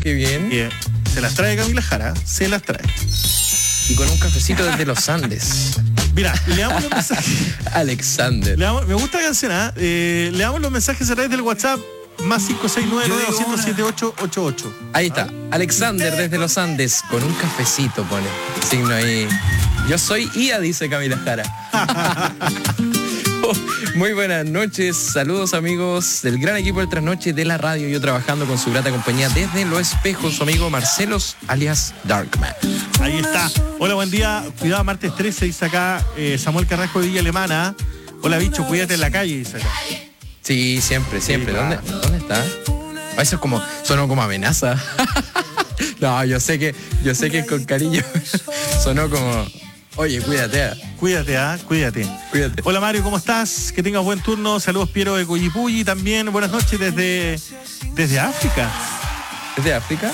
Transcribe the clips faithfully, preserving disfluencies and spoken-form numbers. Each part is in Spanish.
qué bien. Eh, se las trae Camila Jara, se las trae. Y con un cafecito desde los Andes. Mira, le damos los mensajes. Alexander. Le damos, me gusta la canción, ¿eh? Eh, le damos los mensajes a través del WhatsApp más cinco seis nueve nueve dos cero cero siete ocho ocho ocho. Ahí está, Alexander desde los Andes, con un cafecito pone. Signo ahí. Yo soy I A, dice Camila Jara. Oh, muy buenas noches, saludos amigos del gran equipo del Trasnoche de la radio. Yo trabajando con su grata compañía desde Los Espejos, su amigo Marcelos, alias Darkman. Ahí está. Hola, buen día. Cuidado, martes trece, dice acá eh, Samuel Carrasco de Villa Alemana. Hola, bicho, cuídate en la calle, dice acá. Sí, siempre, siempre. Sí, ¿Dónde, ¿Dónde está? Ah, eso es como, sonó como amenaza. No, yo sé que, yo sé que es con cariño. Sonó como, oye, cuídate. Cuídate, ah, cuídate. Cuídate. Hola Mario, ¿cómo estás? Que tengas buen turno. Saludos Piero de Cuyipulli también. Buenas noches desde, desde África. ¿Desde África?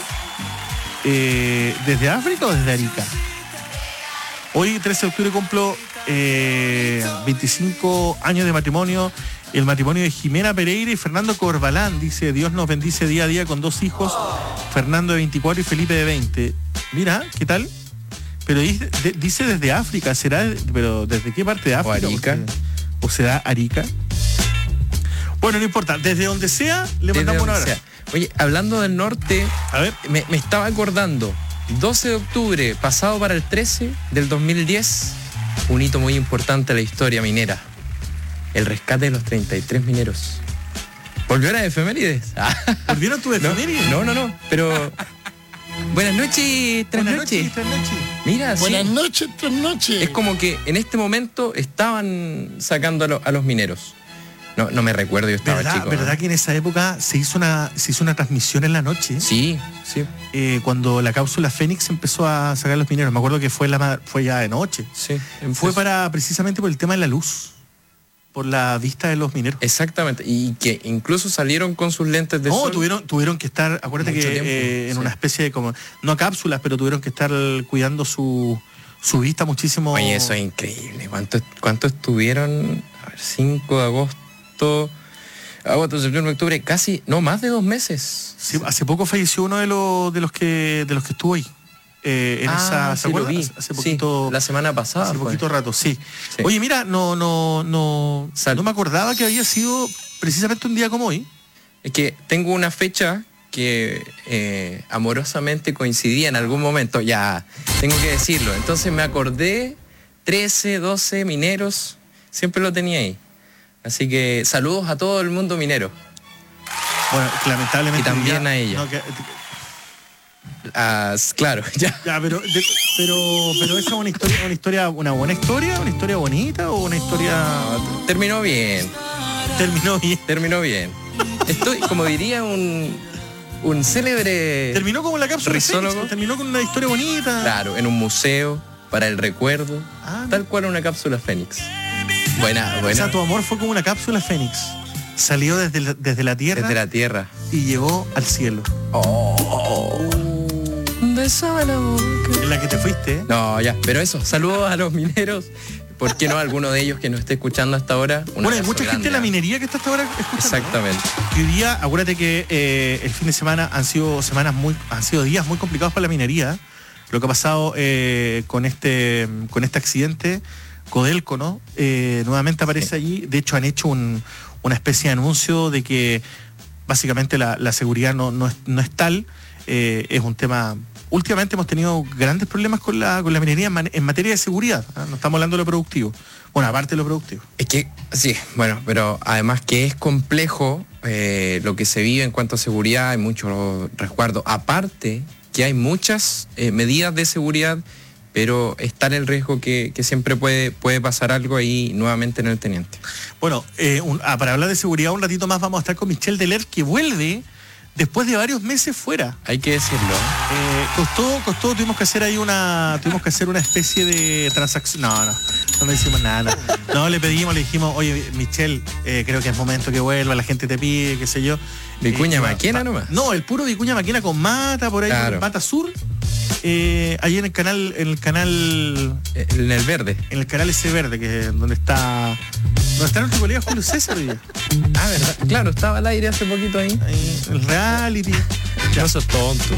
Eh, ¿Desde África o desde Arica? Hoy, trece de octubre, cumplo eh, veinticinco años de matrimonio. El matrimonio de Jimena Pereira y Fernando Corbalán. Dice, Dios nos bendice día a día con dos hijos, Fernando de veinticuatro y Felipe de veinte. Mira, ¿qué tal? Pero dice, de, dice desde África. ¿Será? ¿Pero desde qué parte de África? ¿O Arica? ¿O será Arica? Bueno, no importa. Desde donde sea, le mandamos un abrazo. Oye, hablando del norte, a ver, me, me estaba acordando. doce de octubre, pasado para el trece del dos mil diez, un hito muy importante en la historia minera. El rescate de los treinta y tres mineros. ¿Volvió a la efemérides? ¿Volvieron tu efemérides? No, no, no, no, pero... Buenas noches, Buenas noches. noches, noches. Mira, Buenas sí. noches, tras noches. Es como que en este momento estaban sacando a, lo, a los mineros. No, no me recuerdo, yo estaba ¿Verdad, chico. ¿verdad ¿no? que en esa época se hizo una, se hizo una transmisión en la noche? Sí, sí. Eh, cuando la cápsula Fénix empezó a sacar a los mineros. Me acuerdo que fue, la, fue ya de noche. Sí. Fue para precisamente por el tema de la luz. Por la vista de los mineros. Exactamente, y que incluso salieron con sus lentes de no, sol. No, tuvieron, tuvieron que estar, acuérdate Mucho que tiempo, eh, en sí. una especie de como, no cápsulas, pero tuvieron que estar cuidando su, su vista muchísimo. Oye, eso es increíble. ¿Cuánto, cuánto estuvieron? A ver, cinco de agosto, agosto, septiembre, octubre, casi, no, más de dos meses. Sí, hace poco falleció uno de los de los que de los que estuvo ahí. Eh, en ah, esa, sí, ¿se lo acuerdan? vi. Hace poquito, sí, la semana pasada. Hace pues. poquito rato, sí. sí. Oye, mira, no, no, no, Sal- no me acordaba que había sido precisamente un día como hoy. Es que tengo una fecha que eh, amorosamente coincidía en algún momento, ya, tengo que decirlo. Entonces me acordé, trece, doce mineros, siempre lo tenía ahí. Así que saludos a todo el mundo minero. Bueno, lamentablemente. Y también ya, a ella. No, que, Ah, claro, ya. Ya, pero, de, pero, pero esa es una historia, una historia, una buena historia, una historia bonita o una historia. No, terminó bien. Terminó bien. Terminó bien. Estoy, como diría un, un célebre. Terminó como la cápsula rizólogo. Fénix, terminó con una historia bonita. Claro, en un museo, para el recuerdo. Ah, tal cual una cápsula Fénix. Buena, buena. O sea, tu amor fue como una cápsula Fénix. Salió desde la, desde la tierra. Desde la tierra. Y llegó al cielo. Oh. Besaba la boca. En la que te fuiste, ¿eh? No, ya, pero eso, saludos a los mineros. ¿Por qué no alguno de ellos que nos esté escuchando hasta ahora? Un Bueno, hay abrazo mucha gente grande, en la ¿eh? minería que está hasta ahora escuchando. Exactamente. ¿No? Y hoy día, acuérdate que eh, el fin de semana han sido semanas muy, han sido días muy complicados para la minería. Lo que ha pasado eh, con este, con este accidente, Codelco, ¿no? Eh, nuevamente aparece sí. allí. De hecho, han hecho un, una especie de anuncio de que básicamente la, la seguridad no, no, es, no es tal. Eh, es un tema. Últimamente hemos tenido grandes problemas con la, con la minería en, man, en materia de seguridad. ¿eh? No estamos hablando de lo productivo. Bueno, aparte de lo productivo. Es que, sí, bueno, pero además que es complejo eh, lo que se vive en cuanto a seguridad, hay mucho resguardo. Aparte que hay muchas eh, medidas de seguridad, pero está el riesgo que, que siempre puede, puede pasar algo ahí nuevamente en el teniente. Bueno, eh, un, ah, para hablar de seguridad un ratito más vamos a estar con Michelle Deler, que vuelve después de varios meses fuera. Hay que decirlo. Eh, costó, costó, tuvimos que hacer ahí una, tuvimos que hacer una especie de transacción. No, no, no le hicimos nada. No, no le pedimos, le dijimos, oye, Michelle, eh, creo que es momento que vuelva, la gente te pide, qué sé yo. Vicuña eh, Maquena nomás. No, el puro Vicuña Maquena con Mata, por ahí, claro. Mata Sur. Eh, ahí en el canal, en el canal. En el verde. En el canal ese verde, que es donde está. Donde está nuestro colega Julio César hoy día. Ah, ¿verdad? Claro, estaba al aire hace poquito ahí. Ahí el reality. Ya, no sos tonto.